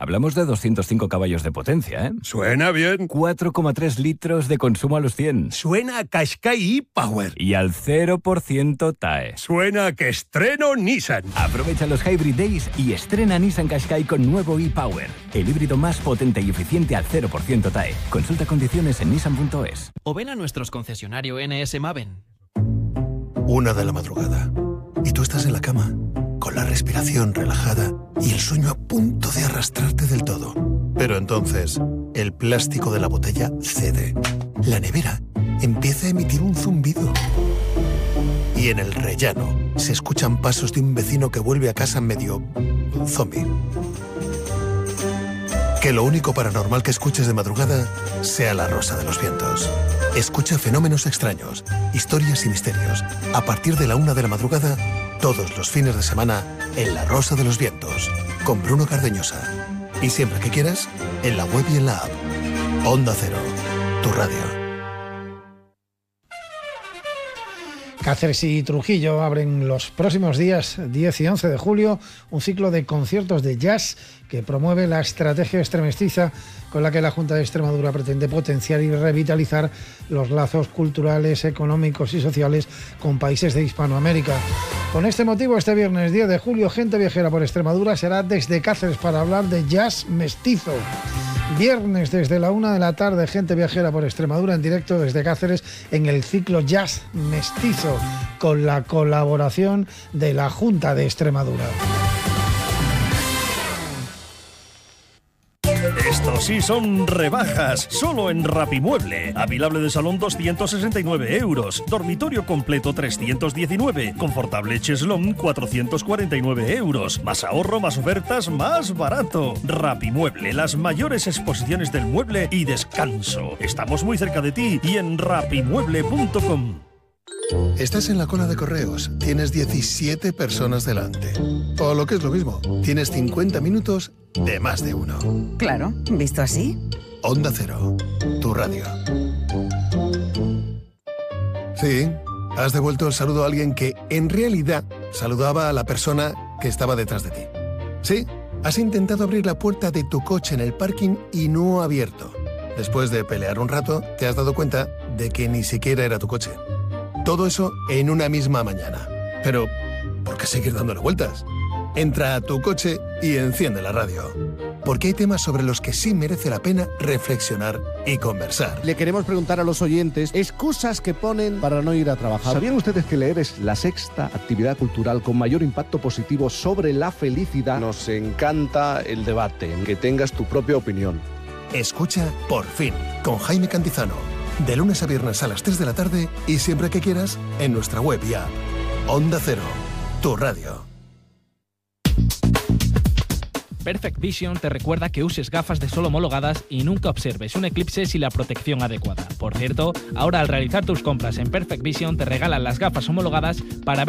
Hablamos de 205 caballos de potencia, ¿eh? Suena bien. 4,3 litros de consumo a los 100. Suena a Qashqai e-Power. Y al 0% TAE. Suena a que estreno Nissan. Aprovecha los Hybrid Days y estrena Nissan Qashqai con nuevo e-Power. El híbrido más potente y eficiente al 0% TAE. Consulta condiciones en nissan.es. O ven a nuestros concesionarios NS Maven. 1 de la madrugada. Y tú estás en la cama, con la respiración relajada y el sueño a punto de arrastrarte del todo. Pero entonces, el plástico de la botella cede. La nevera empieza a emitir un zumbido. Y en el rellano se escuchan pasos de un vecino que vuelve a casa medio zombie. Que lo único paranormal que escuches de madrugada sea la rosa de los vientos. Escucha Fenómenos Extraños, historias y misterios. A partir de la 1 de la madrugada, todos los fines de semana, en La Rosa de los Vientos, con Bruno Cardeñosa. Y siempre que quieras, en la web y en la app. Onda Cero, tu radio. Cáceres y Trujillo abren los próximos días 10 y 11 de julio un ciclo de conciertos de jazz que promueve la estrategia extremestiza con la que la Junta de Extremadura pretende potenciar y revitalizar los lazos culturales, económicos y sociales con países de Hispanoamérica. Con este motivo, este viernes 10 de julio, Gente Viajera por Extremadura será desde Cáceres para hablar de jazz mestizo. Viernes desde la 1 de la tarde, Gente Viajera por Extremadura en directo desde Cáceres en el ciclo Jazz Mestizo, con la colaboración de la Junta de Extremadura. Estos sí son rebajas, solo en Rapimueble. Avilable de salón 269 euros, dormitorio completo 319, confortable cheslón 449 euros. Más ahorro, más ofertas, más barato. Rapimueble, las mayores exposiciones del mueble y descanso. Estamos muy cerca de ti y en rapimueble.com. Estás en la cola de correos, tienes 17 personas delante. O lo que es lo mismo, tienes 50 minutos de más de uno. Claro, visto así. Onda Cero, tu radio. Sí, has devuelto el saludo a alguien que en realidad saludaba a la persona que estaba detrás de ti. Sí, has intentado abrir la puerta de tu coche en el parking y no ha abierto. Después de pelear un rato, te has dado cuenta de que ni siquiera era tu coche. Todo eso en una misma mañana. Pero, ¿por qué seguir dándole vueltas? Entra a tu coche y enciende la radio. Porque hay temas sobre los que sí merece la pena reflexionar y conversar. Le queremos preguntar a los oyentes excusas que ponen para no ir a trabajar. ¿Sabían ustedes que leer es la sexta actividad cultural con mayor impacto positivo sobre la felicidad? Nos encanta el debate, que tengas tu propia opinión. Escucha Por Fin, con Jaime Cantizano. De lunes a viernes a las 3 de la tarde y siempre que quieras en nuestra web y app. Onda Cero, tu radio. Perfect Vision te recuerda que uses gafas de sol homologadas y nunca observes un eclipse sin la protección adecuada. Por cierto, ahora al realizar tus compras en Perfect Vision te regalan las gafas homologadas para ver